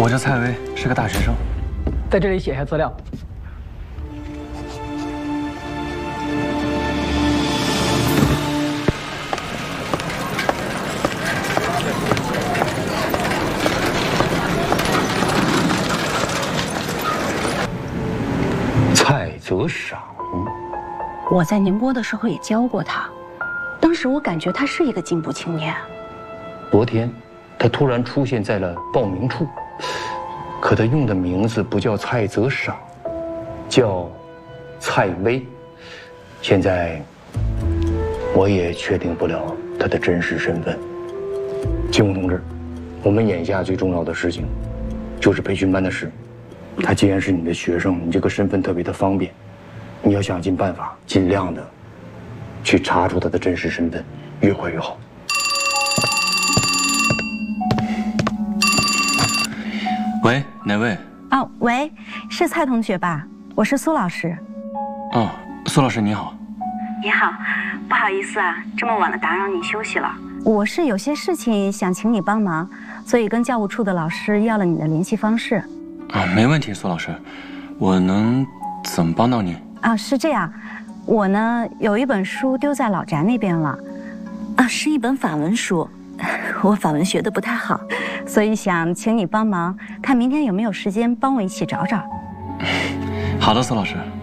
我叫蔡薇，是个大学生， 在这里写下资料。 蔡泽赏， 我在宁波的时候也教过他，当时我感觉他是一个进步青年。 昨天，他突然出现在了报名处，可他用的名字不叫蔡泽赏，叫蔡薇。现在，我也确定不了他的真实身份。金红同志，我们眼下最重要的事情，就是培训班的事。他既然是你的学生，你这个身份特别的方便，你要想尽办法，尽量的去查出他的真实身份，越快越好。 喂，哪位？ 哦，喂，是蔡同学吧？我是苏老师。 哦，苏老师你好。 你好，不好意思啊，这么晚了打扰你休息了。我是有些事情想请你帮忙，所以跟教务处的老师要了你的联系方式。 啊，没问题，苏老师，我能怎么帮到您？ 啊，是这样，我呢有一本书丢在老宅那边了，啊，是一本法文书，我法文学得不太好，所以想请你帮忙，看明天有没有时间帮我一起找找。 好的，苏老师。